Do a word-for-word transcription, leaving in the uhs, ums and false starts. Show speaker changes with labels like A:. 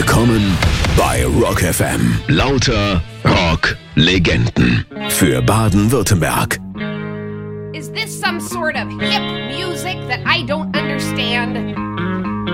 A: Willkommen bei Rock F M. Lauter Rock-Legenden für Baden-Württemberg.
B: Is this some sort of hip music that I don't understand?